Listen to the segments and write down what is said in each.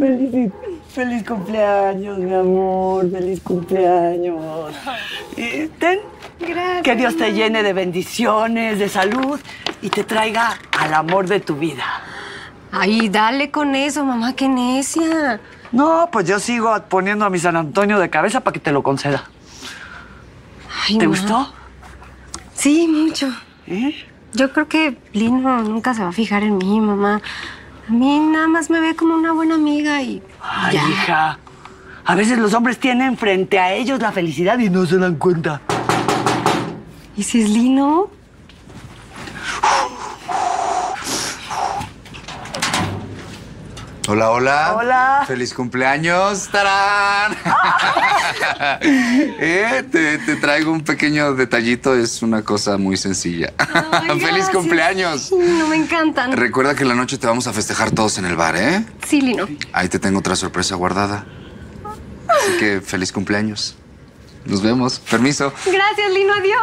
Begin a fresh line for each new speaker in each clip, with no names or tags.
Feliz cumpleaños, mi amor. Feliz cumpleaños. Y ten.
Gracias.
Que Dios te llene de bendiciones, de salud y te traiga al amor de tu vida.
Ay, dale con eso, mamá, qué necia.
No, pues yo sigo poniendo a mi San Antonio de cabeza para que te lo conceda.
Ay,
¿Te
mamá.
gustó?
Sí, mucho.
¿Eh?
Yo creo que Lino nunca se va a fijar en mí, mamá. A mí nada más me ve como una buena amiga y
Ay,
ya.
hija. A veces los hombres tienen frente a ellos la felicidad y no se dan cuenta.
¿Y si es Lino?
Hola, hola.
Hola.
Feliz cumpleaños. ¡Tarán! Te traigo un pequeño detallito. Es una cosa muy sencilla.
Ay,
¡Feliz
gracias.
cumpleaños!
No me encantan.
Recuerda que en la noche te vamos a festejar todos en el bar, ¿eh?
Sí, Lino.
Ahí te tengo otra sorpresa guardada. Así que feliz cumpleaños. Nos vemos. Permiso.
Gracias, Lino. Adiós.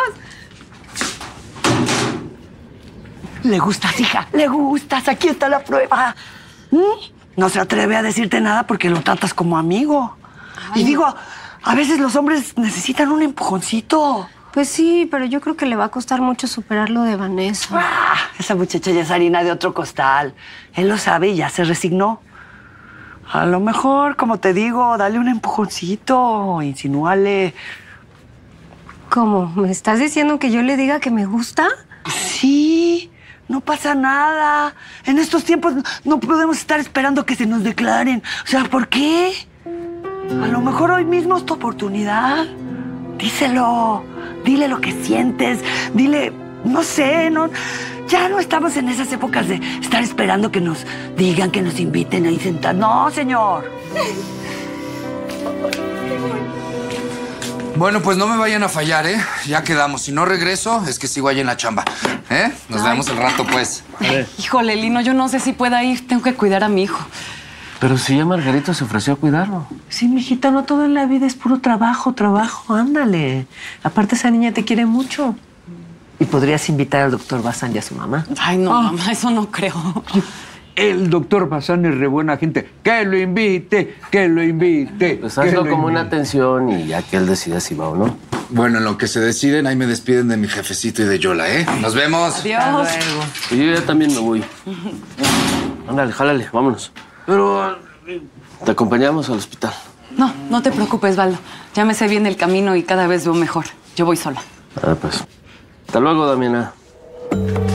Le gustas, hija. Le gustas. Aquí está la prueba. No se atreve a decirte nada porque lo tratas como amigo.
Ay.
Y digo, a veces los hombres necesitan un empujoncito.
Pues sí, pero yo creo que le va a costar mucho superar lo de Vanessa.
Ah, esa muchacha ya es harina de otro costal. Él lo sabe y ya se resignó. A lo mejor, como te digo, dale un empujoncito, insinúale.
¿Cómo? ¿Me estás diciendo que yo le diga que me gusta?
Sí, no pasa nada. En estos tiempos no podemos estar esperando que se nos declaren. O sea, ¿por qué? A lo mejor hoy mismo es tu oportunidad. Díselo. Dile lo que sientes. Dile, no sé, no. Ya no estamos en esas épocas de estar esperando que nos digan, que nos inviten a sentar. No, señor.
Bueno, pues no me vayan a fallar, ¿eh? Ya quedamos. Si no regreso, es que sigo ahí en la chamba. ¿Eh? Nos vemos al rato, pues.
Híjole, Lino, yo no sé si pueda ir. Tengo que cuidar a mi hijo.
Pero si ya Margarito se ofreció a cuidarlo.
Sí, mijita, no todo en la vida es puro trabajo, ándale. Aparte, esa niña te quiere mucho. Y podrías invitar al doctor Bazán y a su mamá.
Ay, no, mamá, eso no creo.
El doctor Bazán es re buena gente. Que lo invite, que lo invite.
Pues
que
hazlo
lo
como una
invite.
atención y ya que él decida si va o no.
Bueno, en lo que se deciden, ahí me despiden de mi jefecito y de Yola, ¿eh? Nos vemos.
Adiós.
Y yo ya también me voy. Ándale, jálale, vámonos.
Pero
Te acompañamos al hospital.
No, no te preocupes, Valdo. Ya me sé bien el camino y cada vez veo mejor. Yo voy sola.
Ah, pues. Hasta luego, Damiana.